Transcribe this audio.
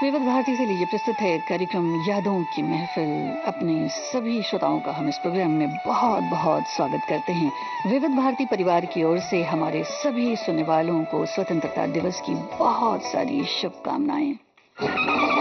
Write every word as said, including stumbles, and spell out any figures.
विविध भारती से लीजिए प्रस्तुत है कार्यक्रम यादों की महफिल। अपने सभी श्रोताओं का हम इस प्रोग्राम में बहुत बहुत स्वागत करते हैं। विविध भारती परिवार की ओर से हमारे सभी सुनने वालों को स्वतंत्रता दिवस की बहुत सारी शुभकामनाएं।